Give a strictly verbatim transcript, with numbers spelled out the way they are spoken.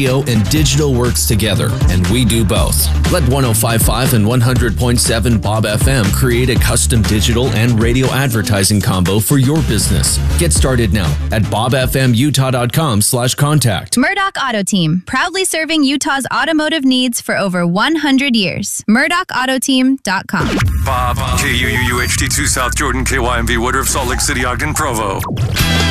radio and digital works together, and we do both. Let one oh five point five and one hundred point seven Bob F M create a custom digital and radio advertising combo for your business. Get started now at bob f m utah dot com slash contact. Murdoch Auto Team, proudly serving Utah's automotive needs for over one hundred years. murdoch auto team dot com. Bob, K U U U H D two South Jordan, K Y M V Woodruff, Salt Lake City, Ogden, Provo.